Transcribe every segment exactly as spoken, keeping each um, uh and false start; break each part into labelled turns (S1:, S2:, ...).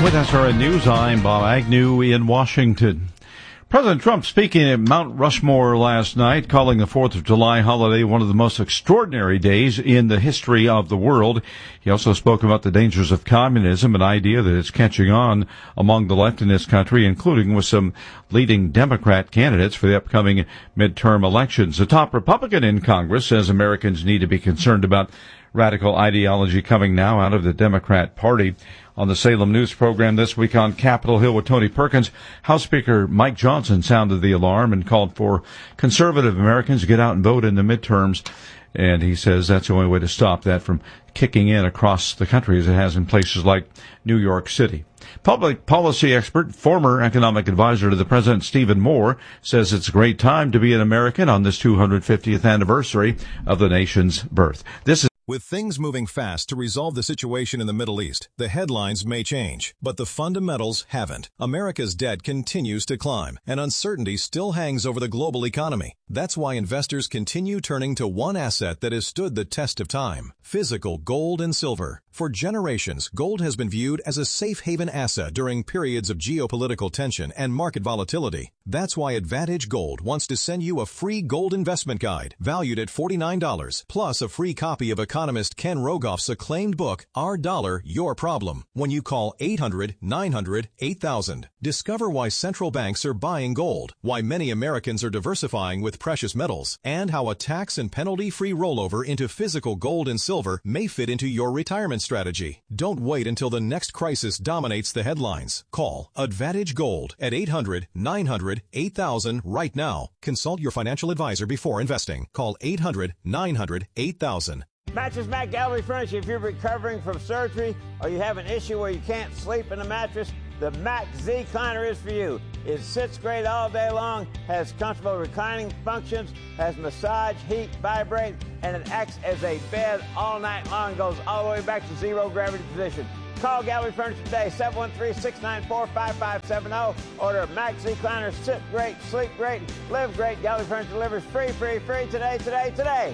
S1: With S R N News, I'm Bob Agnew in Washington. President Trump speaking at Mount Rushmore last night, calling the fourth of July holiday one of the most extraordinary days in the history of the world. He also spoke about the dangers of communism, an idea that is catching on among the left in this country, including with some leading Democrat candidates for the upcoming midterm elections. The top Republican in Congress says Americans need to be concerned about radical ideology coming now out of the Democrat Party. On the Salem News program this week on Capitol Hill with Tony Perkins, House Speaker Mike Johnson sounded the alarm and called for conservative Americans to get out and vote in the midterms. And he says that's the only way to stop that from kicking in across the country as it has in places like New York City. Public policy expert, former economic advisor to the president, Stephen Moore, says it's a great time to be an American on this two hundred fiftieth anniversary of the nation's birth. This is
S2: With things moving fast to resolve the situation in the Middle East, the headlines may change, but the fundamentals haven't. America's debt continues to climb, and uncertainty still hangs over the global economy. That's why investors continue turning to one asset that has stood the test of time: physical gold and silver. For generations, gold has been viewed as a safe haven asset during periods of geopolitical tension and market volatility. That's why Advantage Gold wants to send you a free gold investment guide valued at forty-nine dollars, plus a free copy of economist Ken Rogoff's acclaimed book, Our Dollar, Your Problem, when you call eight hundred, nine hundred, eight thousand. Discover why central banks are buying gold, why many Americans are diversifying with precious metals, and how a tax and penalty-free rollover into physical gold and silver may fit into your retirement strategy. Don't wait until the next crisis dominates the headlines. Call Advantage Gold at eight hundred, nine hundred, eight thousand right now. Consult your financial advisor before investing. Call eight hundred, nine hundred, eight thousand.
S3: Mattress Mac Gallery Furniture. If you're recovering from surgery or you have an issue where you can't sleep in a mattress, the Mac Z-Cliner is for you. It sits great all day long, has comfortable reclining functions, has massage, heat, vibrate, and it acts as a bed all night long, goes all the way back to zero gravity position. Call Gallery Furniture today, seven one three, six nine four, five five seven zero. Order a Mac Z-Cliner. Sit great, sleep great, live great. Gallery Furniture delivers free, free, free today, today, today.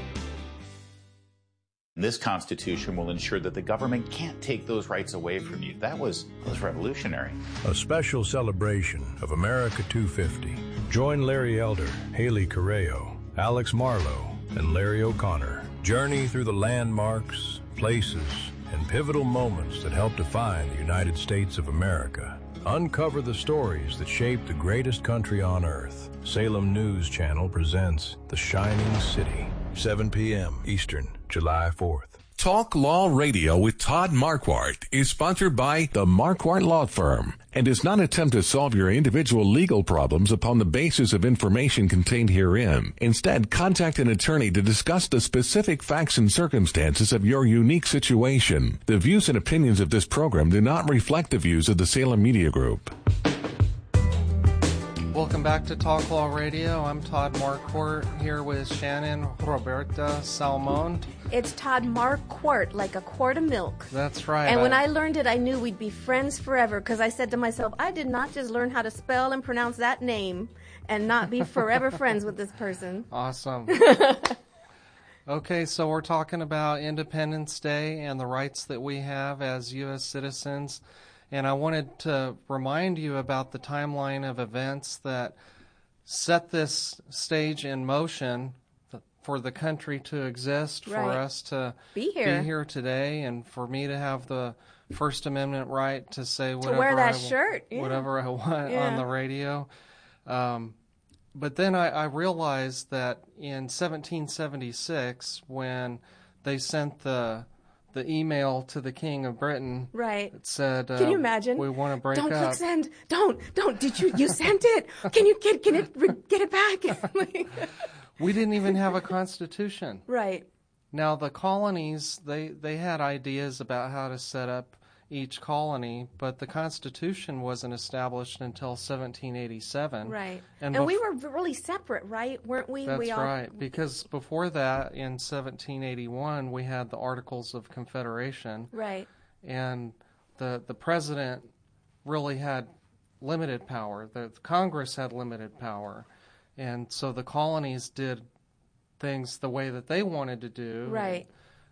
S4: This Constitution will ensure that the government can't take those rights away from you. That was, was revolutionary.
S5: A special celebration of America two fifty. Join Larry Elder, Haley Correo, Alex Marlowe, and Larry O'Connor. Journey through the landmarks, places, and pivotal moments that help define the United States of America. Uncover the stories that shaped the greatest country on earth. Salem News Channel presents The Shining City, seven p.m. Eastern, July fourth.
S6: Talk Law Radio with Todd Marquardt is sponsored by the Marquardt Law Firm and does not attempt to solve your individual legal problems upon the basis of information contained herein. Instead, contact an attorney to discuss the specific facts and circumstances of your unique situation. The views and opinions of this program do not reflect the views of the Salem Media Group.
S7: Welcome back to Talk Law Radio. I'm Todd Marquardt here with Shannon Roberta Salmond.
S8: It's Todd Marquardt, like a quart of milk.
S7: That's right.
S8: And I, when I learned it, I knew we'd be friends forever, because I said to myself, I did not just learn how to spell and pronounce that name and not be forever friends with this person.
S7: Awesome. Okay, so we're talking about Independence Day and the rights that we have as U S citizens. And I wanted to remind you about the timeline of events that set this stage in motion for the country to exist,
S8: right.
S7: for us to
S8: be here.
S7: be here today, and for me to have the First Amendment right to say whatever,
S8: to wear that
S7: I,
S8: shirt. Yeah.
S7: whatever I want
S8: yeah.
S7: on the radio. Um, but then I, I realized that in seventeen seventy-six, when they sent the the email to the King of Britain,
S8: right?
S7: It said, uh,
S8: "Can you imagine?
S7: We want to break
S8: don't
S7: up."
S8: Don't click send. Don't. Don't. Did you? You sent it? Can you get? Can it? Get it back?
S7: We didn't even have a constitution.
S8: Right.
S7: Now the colonies, they they had ideas about how to set up each colony, but the Constitution wasn't established until seventeen eighty-seven.
S8: Right.
S7: And,
S8: and
S7: bef-
S8: we were really separate, right? Weren't we?
S7: That's
S8: we all...
S7: right, because before that, in seventeen eighty-one, we had the Articles of Confederation.
S8: Right.
S7: And the the president really had limited power. The, the Congress had limited power. And so the colonies did things the way that they wanted to do.
S8: Right.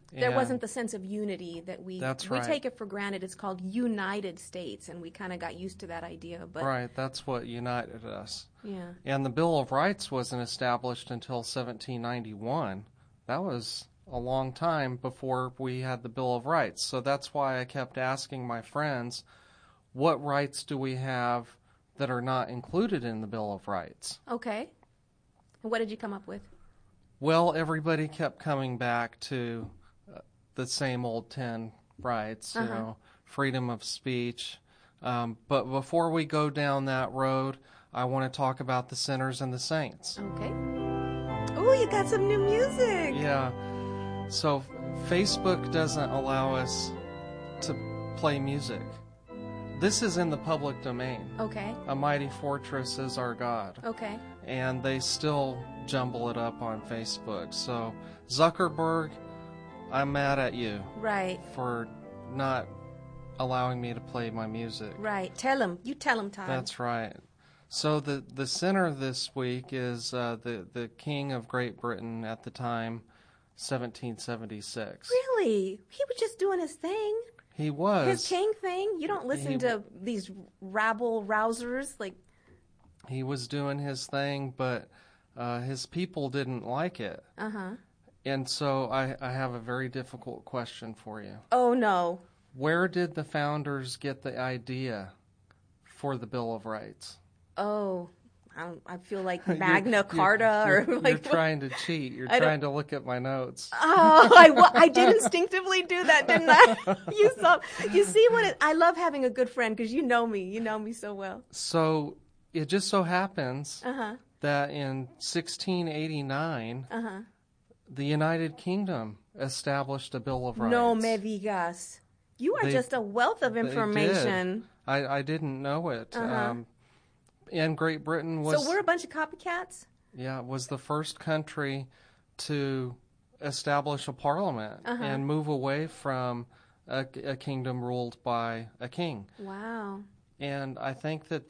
S8: There
S7: And
S8: wasn't the sense of unity that we
S7: That's
S8: we
S7: right.
S8: take it for granted. It's called United States, and we kind of got used to that idea. But
S7: Right, that's what united us.
S8: yeah,
S7: And the Bill of Rights wasn't established until seventeen ninety-one. That was a long time before we had the Bill of Rights. So that's why I kept asking my friends, what rights do we have that are not included in the Bill of Rights?
S8: okay. And what did you come up with?
S7: Well, everybody kept coming back to uh, the same old ten rights, you
S8: Uh-huh.
S7: know, freedom of speech. Um, but before we go down that road, I want to talk about the sinners and the saints.
S8: Okay. Oh, you got some new music.
S7: Yeah. So Facebook doesn't allow us to play music. This is in the public domain.
S8: Okay.
S7: A mighty fortress is our God.
S8: Okay.
S7: And they still jumble it up on Facebook. So Zuckerberg, I'm mad at you
S8: Right.
S7: for not allowing me to play my music.
S8: Right. Tell him. You tell him, Todd.
S7: That's right. So the the sinner this week is uh, the the King of Great Britain at the time, seventeen seventy-six.
S8: Really? He was just doing his thing.
S7: He was.
S8: His king thing. You don't listen
S7: He-
S8: to these rabble rousers like.
S7: He was doing his thing, but uh, his people didn't like it.
S8: Uh huh.
S7: And so I, I have a very difficult question for you.
S8: Oh no.
S7: Where did the founders get the idea for the Bill of Rights?
S8: Oh, I, don't, I feel like
S7: You're-
S8: Magna
S7: you're-
S8: Carta
S7: you're,
S8: or
S7: you're
S8: like.
S7: trying to cheat. You're
S8: I don't-
S7: trying to look at my notes.
S8: Oh, I, wa- I did instinctively do that, didn't I? You saw. You see what it, I love having a good friend because you know me. You know me so well.
S7: So it just so happens
S8: Uh huh.
S7: that in sixteen eighty-nine,
S8: Uh huh.
S7: the United Kingdom established a Bill of Rights.
S8: No me digas. You are
S7: They-
S8: just a wealth of
S7: They did.
S8: information.
S7: I, I didn't know it.
S8: Uh-huh.
S7: Um, and Great Britain was
S8: So we're a bunch of copycats.
S7: yeah was the first country to establish a parliament
S8: Uh-huh.
S7: and move away from a, a kingdom ruled by a king.
S8: Wow.
S7: And I think that